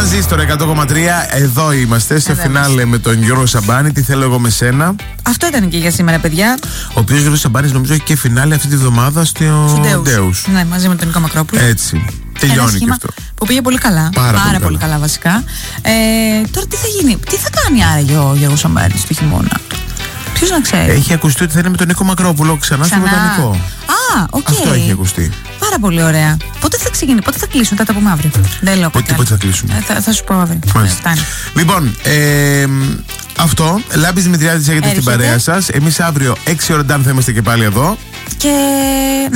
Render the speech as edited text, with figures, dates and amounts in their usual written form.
Τρανζίστορ 100,3. Εδώ είμαστε σε φινάλε με τον Γιώργο Σαμπάνη. Τι θέλω εγώ με σένα. Αυτό ήταν και για σήμερα, παιδιά. Ο οποίος Γιώργος Σαμπάνης νομίζω έχει και φινάλε αυτή τη βδομάδα στο Ντέους. Ναι, μαζί με τον Νίκο Μακρόπουλο. Έτσι. Τελειώνει και αυτό. Που πήγε πολύ καλά. Πάρα πολύ καλά, βασικά. Τώρα τι θα γίνει, τι θα κάνει άραγε ο Γιώργος Σαμπάνης το χειμώνα. Ποιος να ξέρει. Έχει ακουστεί ότι θα είναι με τον Νίκο Μακρόπουλο ξανά στο Βοτανικό. οκ. Αυτό έχει ακουστεί. Πάρα πολύ ωραία. Πότε θα ξεκινήσει, πότε θα κλείσουν, θα τα πούμε αύριο. Δεν λέω πότε θα κλείσουμε. Θα σου πω αύριο. Λοιπόν, αυτό. Λάμπης Δημητριάδης έχετε στην παρέα σας. Εμείς αύριο 6 ώρα θα είμαστε και πάλι εδώ. Και